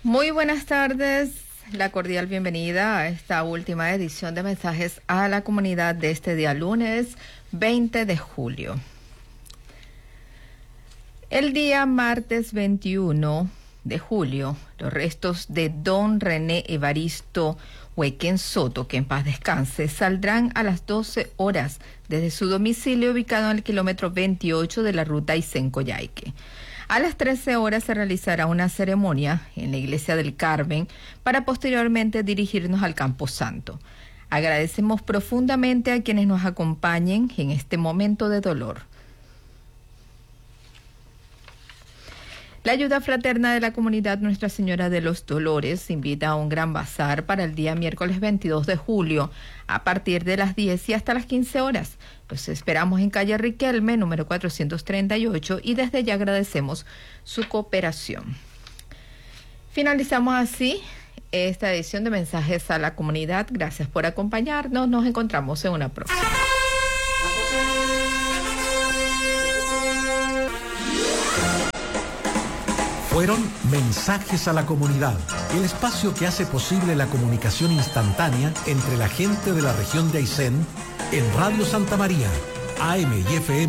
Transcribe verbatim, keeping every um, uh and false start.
Muy buenas tardes, la cordial bienvenida a esta última edición de Mensajes a la Comunidad de este día lunes veinte de julio. El día martes veintiuno de julio, los restos de don René Evaristo Huequén Soto, que en paz descanse, saldrán a las doce horas desde su domicilio ubicado en el kilómetro veintiocho de la ruta Aysén-Coyhaique. A las trece horas se realizará una ceremonia en la iglesia del Carmen para posteriormente dirigirnos al Campo Santo. Agradecemos profundamente a quienes nos acompañen en este momento de dolor. La ayuda fraterna de la comunidad Nuestra Señora de los Dolores invita a un gran bazar para el día miércoles veintidós de julio a partir de las diez y hasta las quince horas. Los esperamos en calle Riquelme, número cuatrocientos treinta y ocho, y desde ya agradecemos su cooperación. Finalizamos así esta edición de Mensajes a la Comunidad. Gracias por acompañarnos. Nos encontramos en una próxima. Fueron Mensajes a la Comunidad, el espacio que hace posible la comunicación instantánea entre la gente de la región de Aysén en Radio Santa María, A M y F M.